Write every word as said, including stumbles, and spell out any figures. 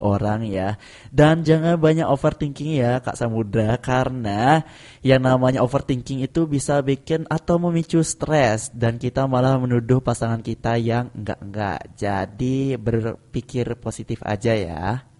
orang ya. Dan jangan banyak overthinking ya Kak Samudra, karena yang namanya overthinking itu bisa bikin atau memicu stres dan kita malah menuduh pasangan kita yang enggak-enggak. Jadi berpikir positif aja ya.